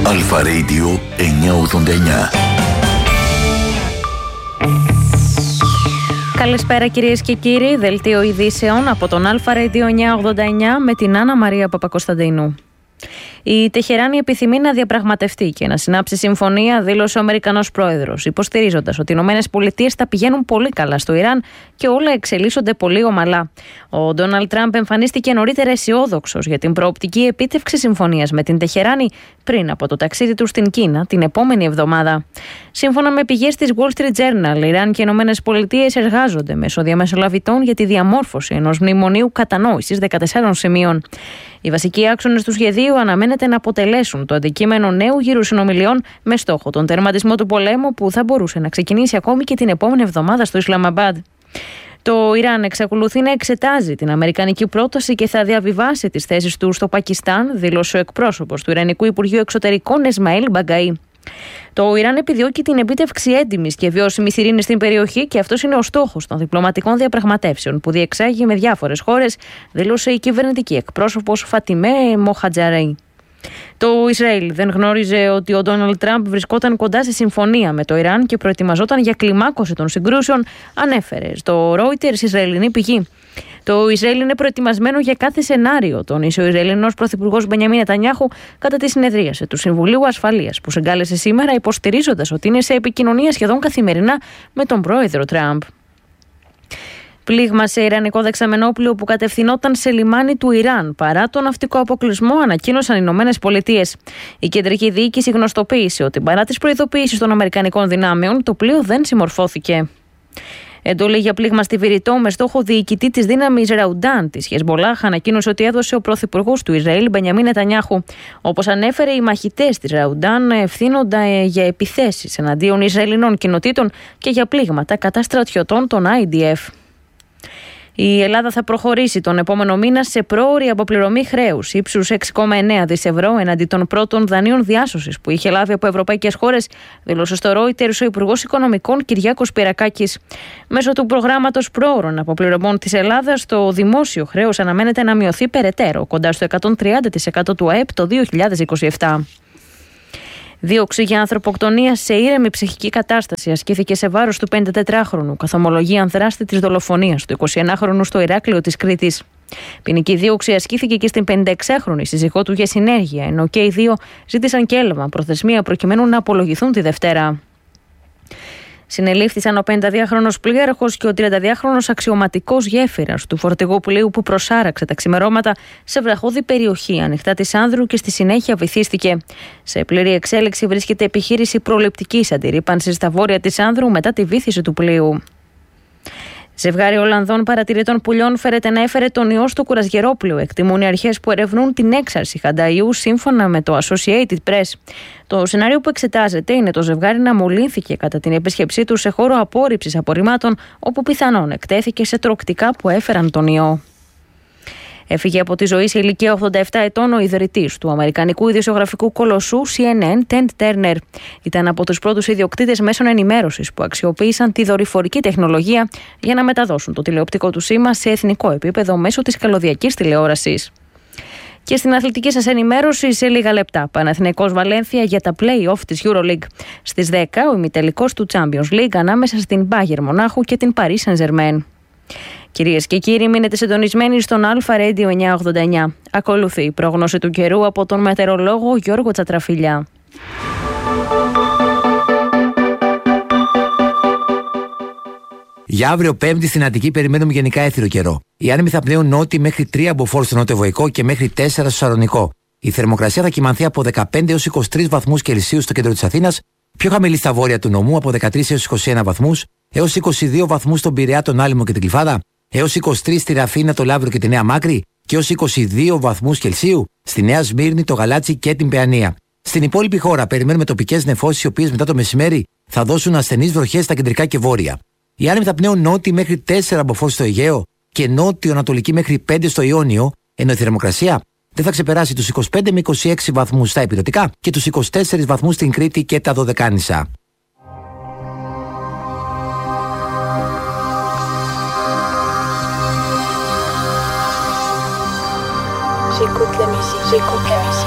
Αλφα Radio 989. Καλησπέρα κυρίες και κύριοι, δελτίο ειδήσεων από τον Αλφα Radio 989 με την Άννα Μαρία Παπακοσταντίνου. Η Τεχεράνη επιθυμεί να διαπραγματευτεί και να συνάψει συμφωνία, δήλωσε ο Αμερικανός πρόεδρος, υποστηρίζοντας ότι οι ΗΠΑ τα πηγαίνουν πολύ καλά στο Ιράν και όλα εξελίσσονται πολύ ομαλά. Ο Ντόναλντ Τραμπ εμφανίστηκε νωρίτερα αισιόδοξος για την προοπτική επίτευξη συμφωνίας με την Τεχεράνη πριν από το ταξίδι του στην Κίνα την επόμενη εβδομάδα. Σύμφωνα με πηγές της Wall Street Journal, Ιράν και οι ΗΠΑ εργάζονται μέσω διαμεσολαβητών για τη διαμόρφωση ενός μνημονίου κατανόησης 14 σημείων. Οι βασικοί άξονες του σχεδίου αναμένεται να αποτελέσουν το αντικείμενο νέου γύρου συνομιλιών με στόχο τον τερματισμό του πολέμου που θα μπορούσε να ξεκινήσει ακόμη και την επόμενη εβδομάδα στο Ισλαμαμπάντ. Το Ιράν εξακολουθεί να εξετάζει την αμερικανική πρόταση και θα διαβιβάσει τις θέσεις του στο Πακιστάν, δήλωσε ο εκπρόσωπος του Ιρανικού Υπουργείου Εξωτερικών Εσμαήλ Μπαγκαή. Το Ιράν επιδιώκει την επίτευξη έντιμης και βιώσιμης ειρήνης στην περιοχή και αυτός είναι ο στόχος των διπλωματικών διαπραγματεύσεων που διεξάγει με διάφορες χώρες, δήλωσε η κυβερνητική εκπρόσωπος Φατιμέ Μοχατζαρέι. Το Ισραήλ δεν γνώριζε ότι ο Ντόναλντ Τραμπ βρισκόταν κοντά σε συμφωνία με το Ιράν και προετοιμαζόταν για κλιμάκωση των συγκρούσεων, ανέφερε στο Reuters Ισραηλινή πηγή. Το Ισραήλ είναι προετοιμασμένο για κάθε σενάριο, τόνισε ο Ισραηλινός πρωθυπουργός Μπενιαμίν Νετανιάχου κατά τη συνεδρίαση του Συμβουλίου Ασφαλείας που συγκάλεσε σήμερα, υποστηρίζοντας ότι είναι σε επικοινωνία σχεδόν καθημερινά με τον πρόεδρο Τραμπ. Πλήγμα σε ιρανικό δεξαμενόπλιο που κατευθυνόταν σε λιμάνι του Ιράν παρά τον ναυτικό αποκλεισμό, ανακοίνωσαν οι ΗΠΑ. Η κεντρική διοίκηση γνωστοποίησε ότι παρά τις προειδοποιήσεις των αμερικανικών δυνάμεων, το πλοίο δεν συμμορφώθηκε. Εντολή για πλήγμα στη Βηρητό με στόχο διοικητή της δύναμης Ραουντάν της Χεσμολάχ ανακοίνωσε ότι έδωσε ο πρωθυπουργός του Ισραήλ Μπενιαμίν Νετανιάχου. Όπως ανέφερε, οι μαχητές της Ραουντάν ευθύνονται για επιθέσεις εναντίον Ισραηλινών κοινοτήτων και για πλήγματα κατά στρατιωτών των IDF. Η Ελλάδα θα προχωρήσει τον επόμενο μήνα σε πρόωρη αποπληρωμή χρέους ύψους 6,9 δις ευρώ εναντί των πρώτων δανείων διάσωσης που είχε λάβει από ευρωπαϊκές χώρες, δήλωσε στο Reuters ο Υπουργός Οικονομικών Κυριάκος Πυρακάκης. Μέσω του προγράμματος πρόωρων αποπληρωμών της Ελλάδας, το δημόσιο χρέος αναμένεται να μειωθεί περαιτέρω, κοντά στο 130% του ΑΕΠ το 2027. Δίωξη για ανθρωποκτονία σε ήρεμη ψυχική κατάσταση ασκήθηκε σε βάρος του 54χρονου, καθ' ομολογία δράστη της δολοφονίας του 21χρονου στο Ηράκλειο της Κρήτης. Ποινική δίωξη ασκήθηκε και στην 56χρονη σύζυγό του για συνέργεια, ενώ και οι δύο ζήτησαν και έλευμα προθεσμία προκειμένου να απολογηθούν τη Δευτέρα. Συνελήφθησαν ο 52χρονος πλοίαρχος και ο 32χρονος αξιωματικός γέφυρας του φορτηγού πλοίου που προσάραξε τα ξημερώματα σε βραχώδη περιοχή ανοιχτά της Άνδρου και στη συνέχεια βυθίστηκε. Σε πλήρη εξέλιξη βρίσκεται επιχείρηση προληπτικής αντιρρίπανσης στα βόρεια της Άνδρου μετά τη βύθιση του πλοίου. Ζευγάρι Ολλανδών παρατηρητών πουλιών φέρεται να έφερε τον ιό στο κουρασγερόπλοιο, εκτιμούν οι αρχές που ερευνούν την έξαρση χανταϊού σύμφωνα με το Associated Press. Το σενάριο που εξετάζεται είναι το ζευγάρι να μολύνθηκε κατά την επίσκεψή του σε χώρο απόρριψης απορριμμάτων, όπου πιθανόν εκτέθηκε σε τρωκτικά που έφεραν τον ιό. Έφυγε από τη ζωή σε ηλικία 87 ετών ο ιδρυτής του αμερικανικού ειδησιογραφικού κολοσσού CNN, Ted Turner. Ήταν από τους πρώτους ιδιοκτήτες μέσων ενημέρωσης που αξιοποίησαν τη δορυφορική τεχνολογία για να μεταδώσουν το τηλεοπτικό του σήμα σε εθνικό επίπεδο μέσω της καλωδιακής τηλεόρασης. Και στην αθλητική σας ενημέρωση σε λίγα λεπτά. Παναθηναϊκός Βαλένθια για τα play-off της EuroLeague. Στις 10 ο ημιτελικός του Champions League ανάμεσα στην Bayern Μονάχου και την Paris Saint-Germain. Κυρίες και κύριοι, μείνετε συντονισμένοι στον Αλφα Radio 989. Ακολουθεί η πρόγνωση του καιρού από τον μετεωρολόγο Γιώργο Τσατραφιλιά. Για αύριο Πέμπτη στην Αττική περιμένουμε γενικά έθυρο καιρό. Οι άνεμοι θα πνέουν νότιοι μέχρι 3 μποφόρ στο νότιο-βοϊκό και μέχρι 4 στο Σαλονικό. Η θερμοκρασία θα κυμανθεί από 15 έως 23 βαθμούς Κελσίου στο κέντρο της Αθήνας, πιο χαμηλή στα βόρεια του νομού από 13 έως 21 βαθμούς, έως 22 βαθμούς στον Πειραιά, τον Άλυμο και την Κλιφάδα, έως 23 στη Ραφίνα, το Λαύριο και τη Νέα Μάκρη και έως 22 βαθμούς Κελσίου στη Νέα Σμύρνη, το Γαλάτσι και την Παιανία. Στην υπόλοιπη χώρα περιμένουμε τοπικές νεφώσεις, οι οποίες μετά το μεσημέρι θα δώσουν ασθενείς βροχές στα κεντρικά και βόρεια. Οι άνεμοι θα πνέουν νότιοι μέχρι 4 μποφόρ στο Αιγαίο και νότιο-ανατολική μέχρι 5 στο Ιόνιο, ενώ η θερμοκρασία δεν θα ξεπεράσει τους 25 με 26 βαθμούς στα ηπειρωτικά και τους 24 βαθμούς στην Κρήτη και τα Δωδεκάνησα. J'écoute la musique.